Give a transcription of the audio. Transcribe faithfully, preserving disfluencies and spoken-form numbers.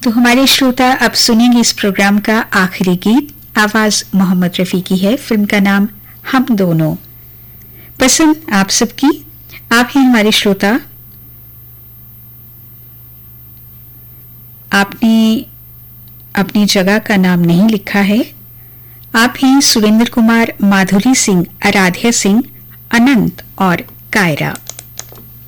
तो हमारे श्रोता अब सुनेंगे इस प्रोग्राम का आखिरी गीत। आवाज मोहम्मद रफी की है। फिल्म का नाम हम दोनों। पसंद आप सबकी। आप हैं हमारे श्रोता। आपने अपनी जगह का नाम नहीं लिखा है। आप हैं सुरेंद्र कुमार, माधुरी सिंह, आराध्या सिंह, अनंत और कायरा।